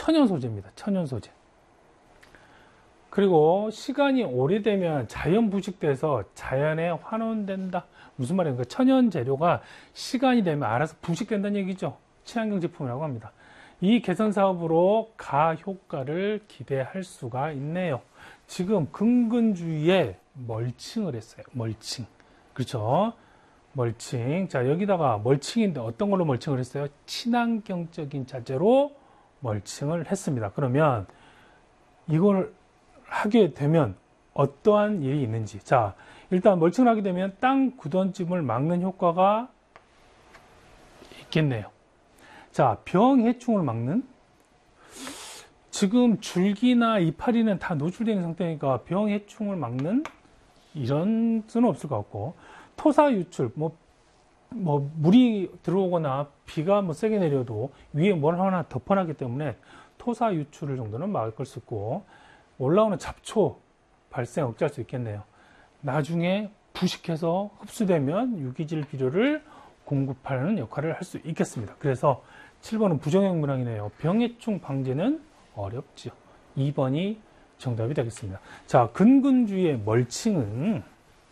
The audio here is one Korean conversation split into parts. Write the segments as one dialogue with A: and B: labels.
A: 천연 소재입니다. 천연 소재. 그리고 시간이 오래되면 자연 부식돼서 자연에 환원된다. 무슨 말입니까? 천연 재료가 시간이 되면 알아서 부식된다는 얘기죠. 친환경 제품이라고 합니다. 이 개선 사업으로 가효과를 기대할 수가 있네요. 지금 근근주의에 멀칭을 했어요. 멀칭. 그렇죠? 멀칭. 자, 여기다가 멀칭인데 어떤 걸로 멀칭을 했어요? 친환경적인 자재로 멀칭을 했습니다. 그러면 이걸 하게 되면 어떠한 일이 있는지. 자, 일단 멀칭을 하게 되면 땅 굳어짐을 막는 효과가 있겠네요. 자, 병해충을 막는, 지금 줄기나 이파리는 다 노출되어 있는 상태니까 병해충을 막는 이런 수는 없을 것 같고, 토사 유출, 물이 들어오거나 비가 세게 내려도 위에 뭘 하나 덮어놨기 때문에 토사 유출을 정도는 막을 수 있고, 올라오는 잡초 발생 억제할 수 있겠네요. 나중에 부식해서 흡수되면 유기질 비료를 공급하는 역할을 할 수 있겠습니다. 그래서 7번은 부정형 문항이네요. 병해충 방제는 어렵죠. 2번이 정답이 되겠습니다. 자, 근근주의의 멀칭은,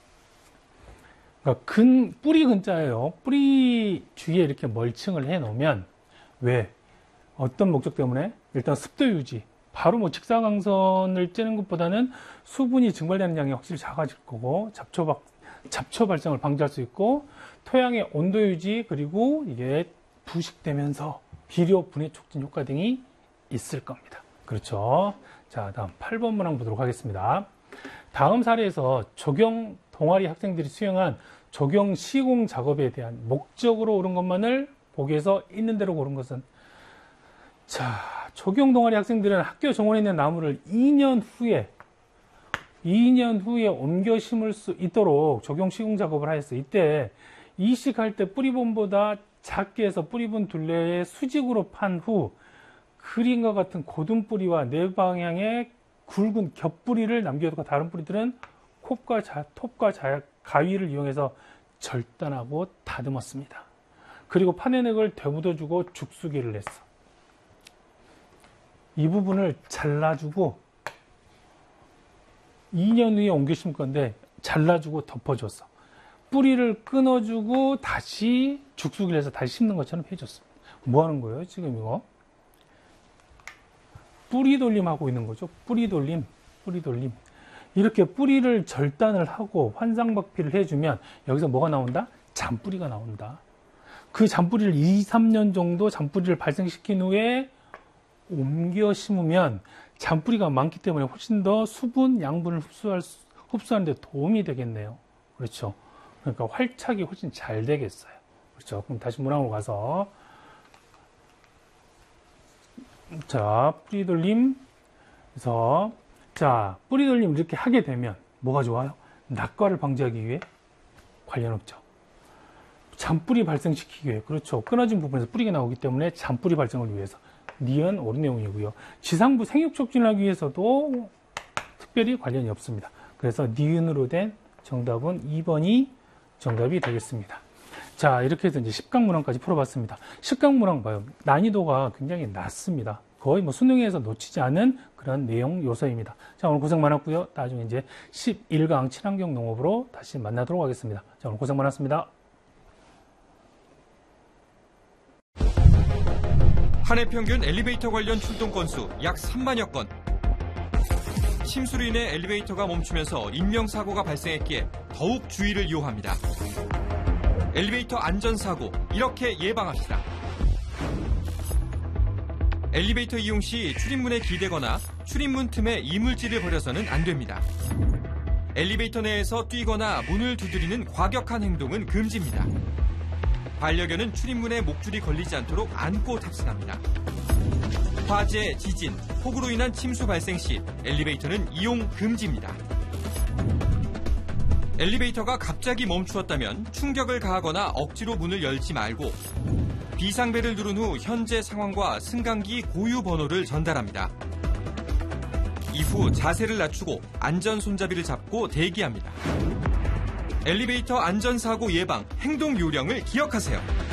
A: 그러니까 뿌리 근자예요. 뿌리 주위에 이렇게 멀칭을 해 놓으면, 왜? 어떤 목적 때문에? 일단 습도 유지. 바로 직사광선을 쬐는 것보다는 수분이 증발되는 양이 확실히 작아질 거고, 잡초 발생을 방지할 수 있고, 토양의 온도 유지, 그리고 이게 부식되면서 비료 분해 촉진 효과 등이 있을 겁니다. 그렇죠? 자, 다음 8번 문항 보도록 하겠습니다. 다음 사례에서 적용 동아리 학생들이 수행한 적용 시공 작업에 대한 목적으로 옳은 것만을 보기에서 있는 대로 고른 것은, 자, 적용 동아리 학생들은 학교 정원에 있는 나무를 2년 후에 옮겨 심을 수 있도록 적용 시공 작업을 하였어요. 이때 이식할 때 뿌리본보다 작게 해서 뿌리본 둘레에 수직으로 판 후 그림과 같은 고든 뿌리와 네 방향의 굵은 겹뿌리를 남겨두고 다른 뿌리들은 톱과 가위를 이용해서 절단하고 다듬었습니다. 그리고 파내넥을 되묻어주고 죽수기를 했어. 이 부분을 잘라주고 2년 후에 옮겨 심을 건데 잘라주고 덮어줬어. 뿌리를 끊어주고 다시 죽수기를 해서 다시 심는 것처럼 해줬어. 뭐 하는 거예요 지금 이거? 뿌리 돌림하고 있는 거죠. 뿌리 돌림. 이렇게 뿌리를 절단을 하고 환상박피를 해주면 여기서 뭐가 나온다? 잔뿌리가 나온다. 그 잔뿌리를 2, 3년 정도 잔뿌리를 발생시킨 후에 옮겨 심으면 잔뿌리가 많기 때문에 훨씬 더 수분, 양분을 흡수하는 데 도움이 되겠네요. 그렇죠. 그러니까 활착이 훨씬 잘 되겠어요. 그렇죠. 그럼 다시 문항으로 가서, 자, 뿌리 돌림. 그래서, 자, 뿌리 돌림 이렇게 하게 되면 뭐가 좋아요? 낙과를 방지하기 위해 관련 없죠. 잔뿌리 발생시키기 위해, 그렇죠. 끊어진 부분에서 뿌리가 나오기 때문에 잔뿌리 발생을 위해서. 니은 옳은 내용이고요. 지상부 생육 촉진을 하기 위해서도 특별히 관련이 없습니다. 그래서 니은으로 된 정답은 2번이 정답이 되겠습니다. 자, 이렇게 해서 이제 10강 문항까지 풀어봤습니다. 10강 문항 봐요. 난이도가 굉장히 낮습니다. 거의 수능에서 놓치지 않은 그런 내용 요소입니다. 자, 오늘 고생 많았고요. 나중에 이제 11강 친환경 농업으로 다시 만나도록 하겠습니다. 자, 오늘 고생 많았습니다.
B: 한 해 평균 엘리베이터 관련 출동 건수 약 3만여 건. 침수로 인해 엘리베이터가 멈추면서 인명사고가 발생했기에 더욱 주의를 요합니다. 엘리베이터 안전사고, 이렇게 예방합시다. 엘리베이터 이용 시 출입문에 기대거나 출입문 틈에 이물질을 버려서는 안 됩니다. 엘리베이터 내에서 뛰거나 문을 두드리는 과격한 행동은 금지입니다. 반려견은 출입문에 목줄이 걸리지 않도록 안고 탑승합니다. 화재, 지진, 폭우로 인한 침수 발생 시 엘리베이터는 이용 금지입니다. 엘리베이터가 갑자기 멈추었다면 충격을 가하거나 억지로 문을 열지 말고 비상벨을 누른 후 현재 상황과 승강기 고유 번호를 전달합니다. 이후 자세를 낮추고 안전 손잡이를 잡고 대기합니다. 엘리베이터 안전사고 예방 행동 요령을 기억하세요.